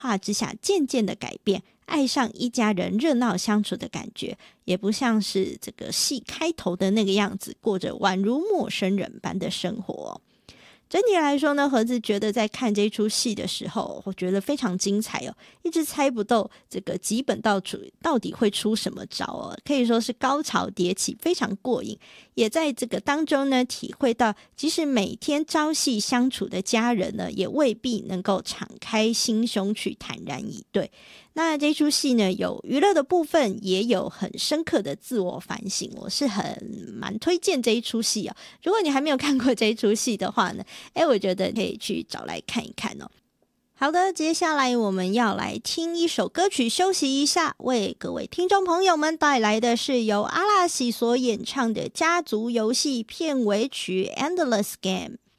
化之下渐渐的改变，爱上一家人热闹相处的感觉，也不像是这个戏开头的那个样子，过着宛如陌生人般的生活。整体来说呢，盒子觉得在看这出戏的时候，我觉得非常精彩哦，一直猜不到这个吉本到底会出什么招哦，可以说是高潮迭起，非常过瘾。也在这个当中呢，体会到即使每天朝夕相处的家人呢，也未必能够敞开心胸去坦然以对。那这出戏呢，有娱乐的部分，也有很深刻的自我反省，我是蛮推荐这一出戏哦。如果你还没有看过这一出戏的话呢，我觉得可以去找来看一看哦。好的，接下来我们要来听一首歌曲休息一下，为各位听众朋友们带来的是由阿拉西所演唱的家族游戏片尾曲 Endless Game。